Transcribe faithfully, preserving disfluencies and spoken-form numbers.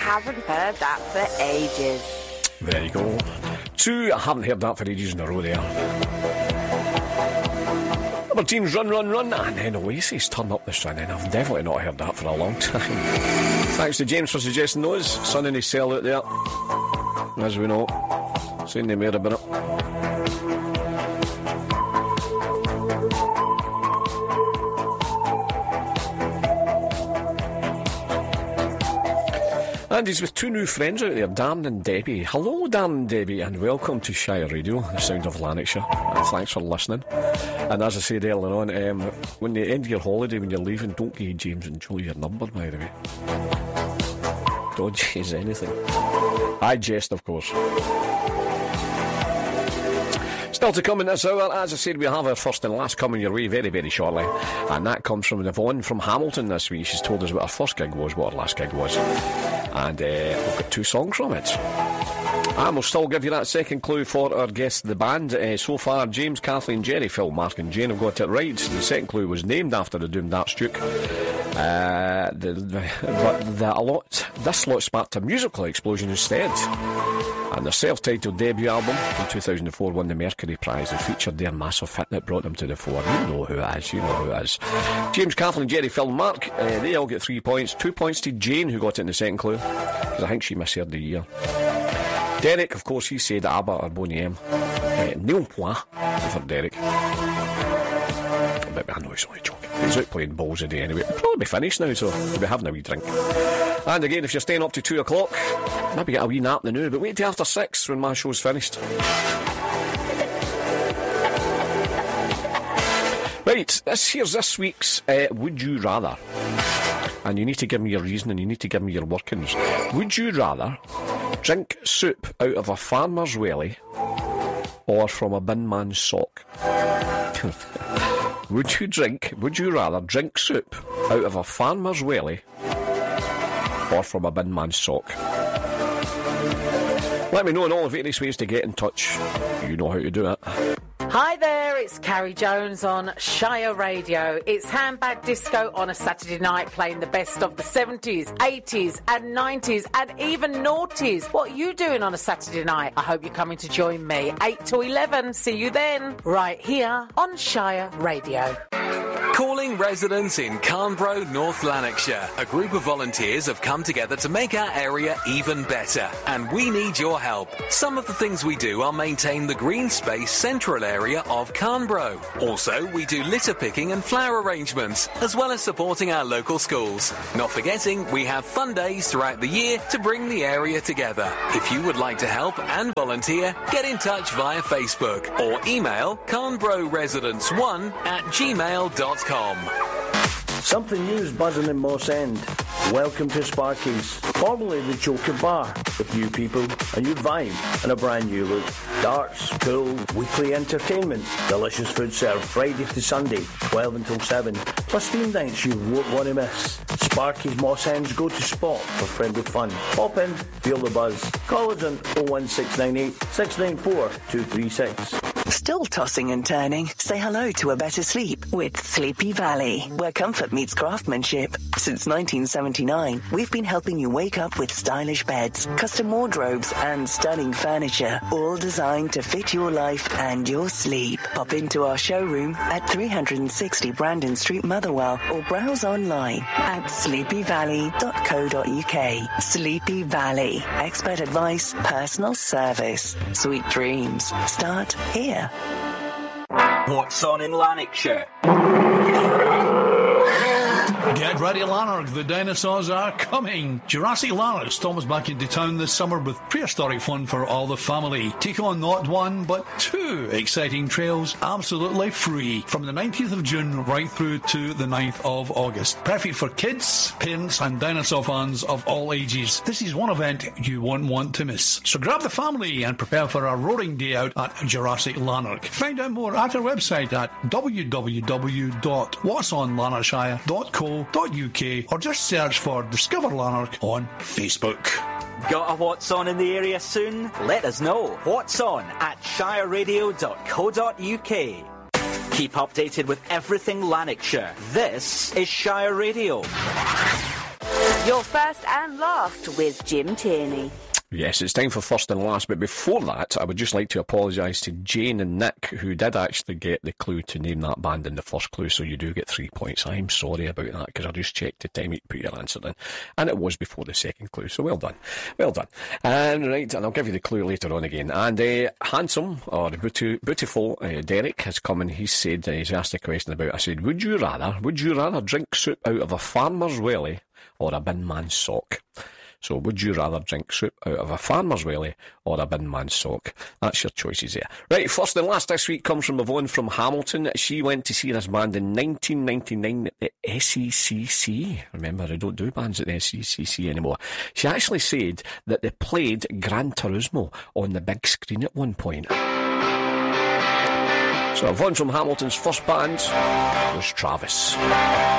haven't heard that for ages. There you go. Two, I haven't heard that for ages in a row there. Other teams run, run, run, and then Oasis turn up this one, and I've definitely not heard that for a long time. Thanks to James for suggesting those. Sun in his cell out there, as we know. Seen the mayor about it. And he's with two new friends out there, Dan and Debbie. Hello, Dan and Debbie, and welcome to Shire Radio, the sound of Lanarkshire. And thanks for listening. And as I said earlier on, um, when you end your holiday, when you're leaving, don't give James and Julie your number, by the way. Don't chase anything. I jest, of course. Still to come in this hour, as I said, we have our first and last coming your way very, very shortly. And that comes from Yvonne from Hamilton this week. She's told us what her first gig was, what her last gig was. And uh, we've got two songs from it. And we'll still give you that second clue for our guest, the band. Uh, so far, James, Kathleen, Jerry, Phil, Mark and Jane have got it right. The second clue was named after the Doom Darts Duke. Uh, the, the, but the, a lot, this lot sparked a musical explosion instead. And their self-titled debut album in two thousand four won the Mercury Prize and featured their massive hit that brought them to the fore. You know who it is, you know who it is. James, Kathleen, Jerry, Phil and Mark, uh, they all get three points. Two points to Jane, who got it in the second clue, because I think she misheard the year. Derek, of course, he said ABBA or Boney M. Uh, Neil Poix for Derek. But I know he's only joking. He's out playing balls a day anyway. It'll probably be finished now, so he'll be having a wee drink. And again, if you're staying up to two o'clock, maybe get a wee nap now, but wait till after six when my show's finished. Right, this here's this week's uh, Would You Rather. And you need to give me your reason and you need to give me your workings. Would you rather drink soup out of a farmer's welly or from a bin man's sock? Would you drink, would you rather drink soup out of a farmer's welly or from a bin man's sock? Let me know in all the various ways to get in touch. You know how to do it. Hi there, it's Carrie Jones on Shire Radio. It's Handbag Disco on a Saturday night, playing the best of the seventies, eighties and nineties and even noughties. What are you doing on a Saturday night? I hope you're coming to join me. eight to eleven, see you then, right here on Shire Radio. Calling residents in Carnbro, North Lanarkshire. A group of volunteers have come together to make our area even better, and we need your help. Some of the things we do are maintain the green space central area of Carnbro. Also, we do litter picking and flower arrangements, as well as supporting our local schools. Not forgetting, we have fun days throughout the year to bring the area together. If you would like to help and volunteer, get in touch via Facebook or email carnbroresidents one at gmail dot com. Something new is buzzing in Moss End. Welcome to Sparky's, formerly the Joker Bar, with new people, a new vibe and a brand new look. Darts, pool, weekly entertainment, delicious food served Friday to Sunday, twelve until seven, plus theme nights you won't want to miss. Sparky's Moss End's go-to spot for friendly fun. Pop in, feel the buzz. Call us on oh one six nine eight, six nine four, two three six. Still tossing and turning? Say hello to a better sleep with Sleepy Valley, where comfort meets craftsmanship. Since nineteen seventy-nine, we've been helping you wake up with stylish beds, custom wardrobes and stunning furniture, all designed to fit your life and your sleep. Pop into our showroom at three sixty Brandon Street, Motherwell, or browse online at sleepy valley dot co dot uk. Sleepy Valley. Expert advice, personal service. Sweet dreams start here. What's on in Lanarkshire? Get ready, Lanark, the dinosaurs are coming. Jurassic Lanark's Thomas back into town this summer with prehistoric fun for all the family. Take on not one, but two exciting trails absolutely free from the nineteenth of June right through to the ninth of August. Perfect for kids, parents and dinosaur fans of all ages. This is one event you won't want to miss. So grab the family and prepare for a roaring day out at Jurassic Lanark. Find out more at our website at w w w dot whats on lanarkshire dot co dot uk or just search for Discover Lanark on Facebook. Got a What's On in the area soon? Let us know. What's On at shire radio dot co dot uk. Keep updated with everything Lanarkshire. This is Shire Radio. Your first and last with Jim Tierney. Yes, it's time for first and last, but before that, I would just like to apologise to Jane and Nick, who did actually get the clue to name that band in the first clue, so you do get three points. I'm sorry about that, because I just checked the time you put your answer in, and it was before the second clue, so well done. Well done. And right, and I'll give you the clue later on again. And uh, handsome, or beautiful, uh, Derek has come and he's said, uh, he's asked a question about, I said, would you rather, would you rather drink soup out of a farmer's welly or a bin man's sock? So, would you rather drink soup out of a farmer's welly or a bin man's sock? That's your choices there. Right, first and last this week comes from Yvonne from Hamilton. She went to see this band in nineteen ninety-nine at the S E C C. Remember, I don't do bands at the S E C C anymore. She actually said that they played Gran Turismo on the big screen at one point. So, Yvonne from Hamilton's first band was Travis.